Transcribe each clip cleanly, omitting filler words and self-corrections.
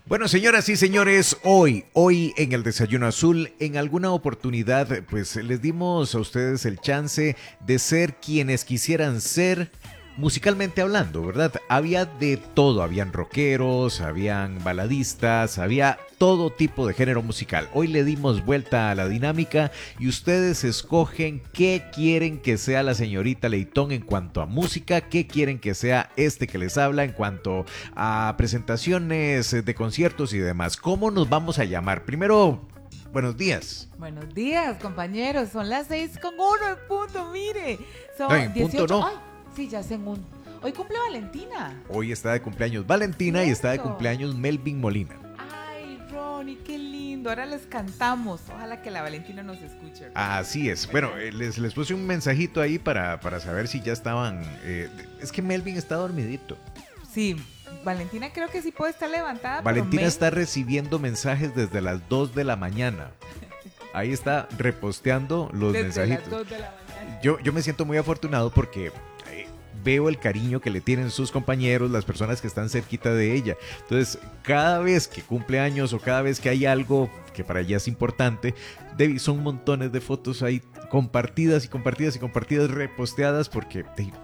Bueno, señoras y señores, hoy en el Desayuno Azul, en alguna oportunidad, pues les dimos a ustedes el chance de ser quienes quisieran ser musicalmente hablando, ¿verdad? Había de todo, habían rockeros, habían baladistas, había todo tipo de género musical. Hoy le dimos vuelta a la dinámica y ustedes escogen qué quieren que sea la señorita Leitón en cuanto a música, qué quieren que sea este que les habla en cuanto a presentaciones de conciertos y demás. ¿Cómo nos vamos a llamar? Primero, buenos días. Buenos días, compañeros. Son las 6:01 en punto, mire. Son No, en 18. punto no. Ay, sí, ya sé en un. Hoy cumple Valentina. Hoy está de cumpleaños Valentina y está de cumpleaños Melvin Molina. Ay, Ronnie, qué lindo. Ahora les cantamos. Ojalá que la Valentina nos escuche. Así es. Bueno, les puse un mensajito ahí para saber si ya estaban... es que Melvin está dormidito. Sí, Valentina creo que sí puede estar levantada. Valentina pero está recibiendo mensajes desde las 2 de la mañana. Ahí está reposteando los desde mensajitos. las 2 de la mañana. Yo me siento muy afortunado porque veo el cariño que le tienen sus compañeros, las personas que están cerquita de ella. Entonces, cada vez que cumple años o cada vez que hay algo que para ella es importante, son montones de fotos ahí compartidas y compartidas y compartidas, reposteadas porque...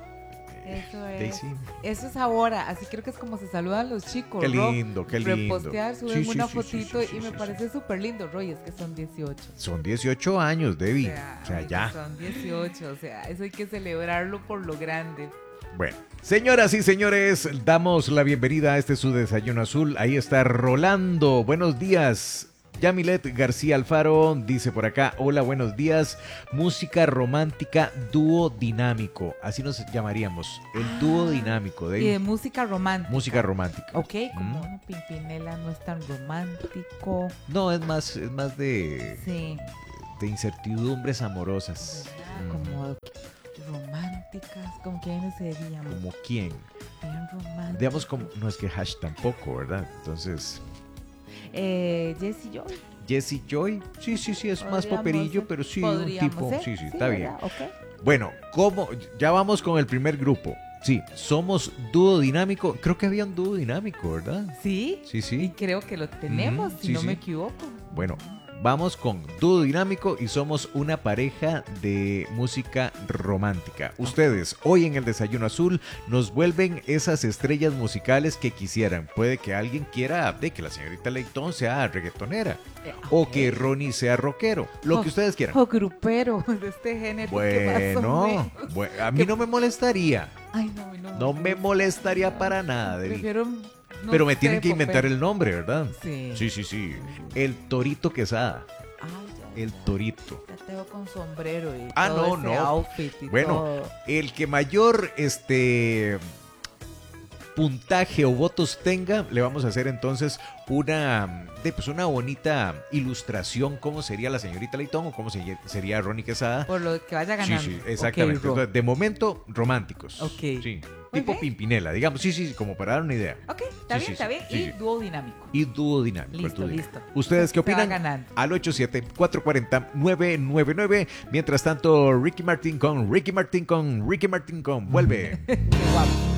Eso es ahora, así creo que es como se saludan los chicos. Qué lindo, qué lindo. Repostear, suben una fotito y me parece súper lindo, Roy, es que son 18. Son 18 años, Debbie. O sea, ya. Son 18, o sea, eso hay que celebrarlo por lo grande. Bueno, señoras y señores, damos la bienvenida a este su Desayuno Azul. Ahí está Rolando. Buenos días. Yamilet García Alfaro dice por acá, hola, buenos días, música romántica dúo dinámico, así nos llamaríamos, el dúo dinámico. Y de música romántica. Música romántica. Ok, como Pimpinela no es tan romántico. No, es más de, sí, de incertidumbres amorosas. Como románticas, como quiénes serían. ¿Como quién? Bien románticas. Digamos, como, no es que Hash tampoco, ¿verdad? Entonces... Jessie Joy. Jessie Joy, sí, es más poperillo, pero sí, un tipo, sí, está bien. Okay. Bueno, ¿cómo? Ya vamos con el primer grupo. Sí, somos dúo dinámico. Creo que había un dúo dinámico, ¿verdad? Sí. Y creo que lo tenemos, si no me equivoco. Bueno, vamos con dúo dinámico y somos una pareja de música romántica. Ustedes, hoy en el Desayuno Azul, nos vuelven esas estrellas musicales que quisieran. Puede que alguien quiera que la señorita Leitón sea reggaetonera. O que Ronnie sea rockero. Lo que ustedes quieran. O grupero de este género. Bueno, a mí no me molestaría. Ay, no me molestaría para nada. Prefiero... Pero me tienen que inventar el nombre, ¿verdad? Sí. Sí. El Torito Quesada. El Torito. Ya te veo con sombrero y todo ese outfit y todo. El que mayor puntaje o votos tenga, le vamos a hacer entonces una bonita ilustración, cómo sería la señorita Leitón o cómo sería Ronnie Quesada. Por lo que vaya ganando. Sí, exactamente. Okay, entonces, de momento, románticos. Ok. Sí. Tipo Pimpinela, digamos. Sí, como para dar una idea. Ok, está bien. Y dúo dinámico. Y dúo dinámico. Listo. ¿Ustedes qué opinan? Al 87-440-999. Mientras tanto, Ricky Martin con Vuelve. Qué guapo.